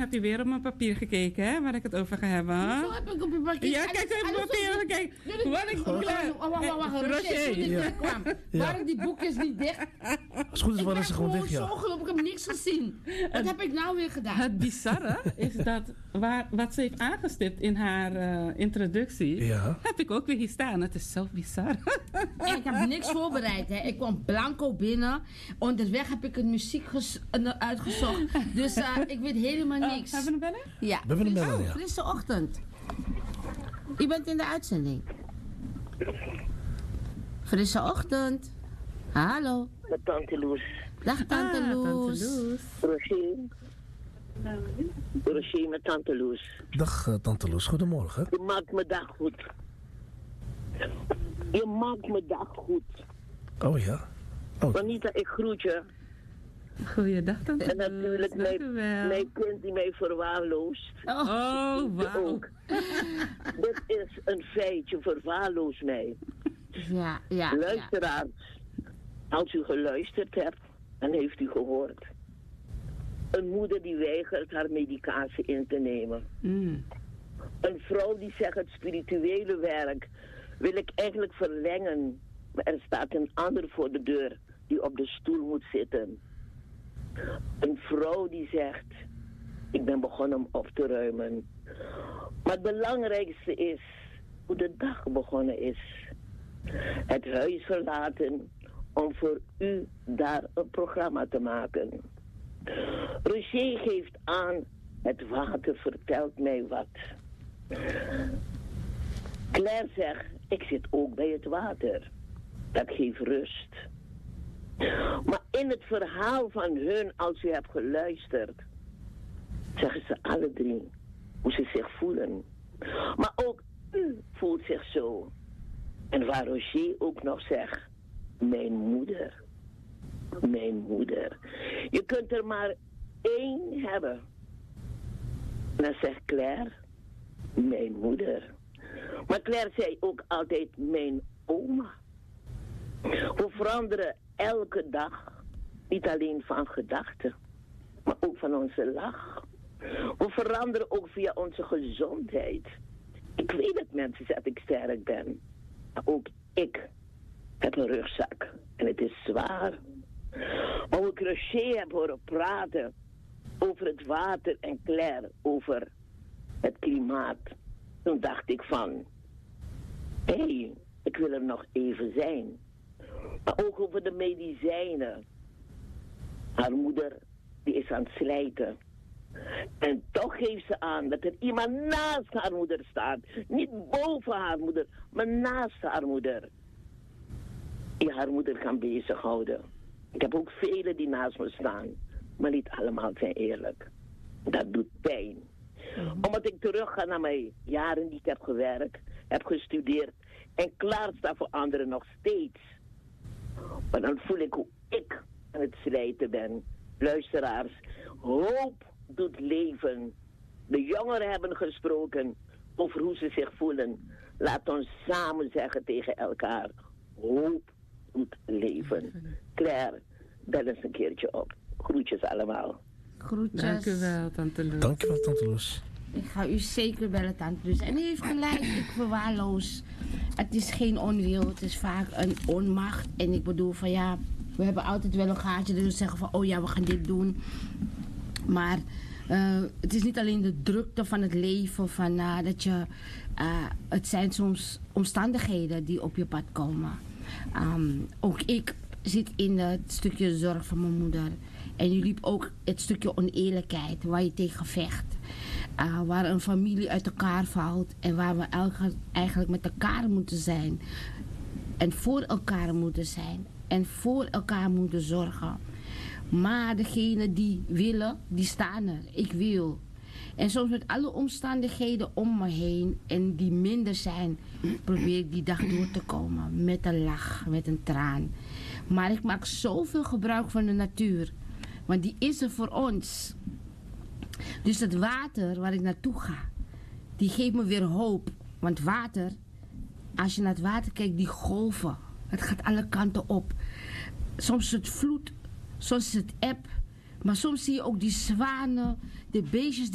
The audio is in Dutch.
heb je weer op mijn papier gekeken, hè? Waar ik het over ga hebben. Zo heb ik op je papier. Ja, kijk, ik heb op mijn papier gekeken. Wat ik... Wacht, Roger, toen ik kwam. Waren die boekjes niet dicht? Als het goed is, waren ze gewoon dicht, Ik heb zo gelopen, ik heb niks gezien. Wat heb ik nou weer gedaan? Het bizarre is dat wat ze heeft aangestipt in haar introductie, heb ik ook weer hier staan. Het is zo bizar. En ik heb niks voorbereid, hè. Ik kwam blanco binnen. Onderweg heb ik een muziek uitgezocht. Dus ik weet helemaal niks. Hebben we een bellen? Ja. We hebben een bellen, ja. Frisse ochtend. U bent in de uitzending. Frisse ochtend. Hallo. Met Tante Loes. Dag Tante Loes. Roger met Tante Loes. Dag Tante Loes, goedemorgen. Je maakt mijn dag goed. Je maakt mijn dag goed. Oh ja? Oh. Anita, ik groet je. Goeiedag, Tante Loes. En natuurlijk mijn kind die mij verwaarloost. Oh, wauw. Ook. Dit is een feitje, verwaarloos mij. Ja. Luisteraars, als u geluisterd hebt, dan heeft u gehoord. Een moeder die weigert haar medicatie in te nemen. Een vrouw die zegt het spirituele werk wil ik eigenlijk verlengen. Maar er staat een ander voor de deur die op de stoel moet zitten. Een vrouw die zegt, ik ben begonnen om op te ruimen. Maar het belangrijkste is hoe de dag begonnen is. Het huis verlaten om voor u daar een programma te maken. Roger geeft aan, het water vertelt mij wat. Claire zegt, ik zit ook bij het water. Dat geeft rust. Maar in het verhaal van hun, als u hebt geluisterd, zeggen ze alle drie hoe ze zich voelen. Maar ook u voelt zich zo. En waar Roger ook nog zegt, mijn moeder. Mijn moeder. Je kunt er maar één hebben. En dan zegt Claire, mijn moeder. Maar Claire zei ook altijd, mijn oma. We veranderen elke dag, niet alleen van gedachten, maar ook van onze lach. We veranderen ook via onze gezondheid. Ik weet dat mensen zeggen dat ik sterk ben. Maar ook ik heb een rugzak. En het is zwaar. Maar hoe ik Roger heb horen praten over het water en Claire over het klimaat. Toen dacht ik van, hé, ik wil er nog even zijn. Maar ook over de medicijnen. Haar moeder, die is aan het slijten. En toch geeft ze aan dat er iemand naast haar moeder staat. Niet boven haar moeder, maar naast haar moeder. Die haar moeder kan bezighouden. Ik heb ook velen die naast me staan. Maar niet allemaal zijn eerlijk. Dat doet pijn. Omdat ik terug ga naar mijn jaren die ik heb gewerkt, heb gestudeerd en klaar sta voor anderen nog steeds. Maar dan voel ik hoe ik aan het slijten ben. Luisteraars, hoop doet leven. De jongeren hebben gesproken over hoe ze zich voelen. Laat ons samen zeggen tegen elkaar, hoop doet leven. Claire, bel eens een keertje op. Groetjes allemaal. Groetjes. Dank u wel, Tante Loes. Dank je wel, Tante Loes. Ik ga u zeker bellen, Tante Loes. En u heeft gelijk, ik verwaarloos. Het is geen onwil, het is vaak een onmacht. En ik bedoel van ja, we hebben altijd wel een gaatje. Dus we zeggen van, oh ja, we gaan dit doen. Maar het is niet alleen de drukte van het leven. Van, dat je, het zijn soms omstandigheden die op je pad komen. Ook ik zit in het stukje zorg van mijn moeder. En je liep ook het stukje oneerlijkheid waar je tegen vecht. Waar een familie uit elkaar valt. En waar we eigenlijk met elkaar moeten zijn. En voor elkaar moeten zijn. En voor elkaar moeten zorgen. Maar degene die willen, die staan er. Ik wil. En soms met alle omstandigheden om me heen en die minder zijn, probeer ik die dag door te komen. Met een lach, met een traan. Maar ik maak zoveel gebruik van de natuur. Want die is er voor ons. Dus het water waar ik naartoe ga, die geeft me weer hoop. Want water, als je naar het water kijkt, die golven. Het gaat alle kanten op. Soms is het vloed, soms is het eb. Maar soms zie je ook die zwanen, de beestjes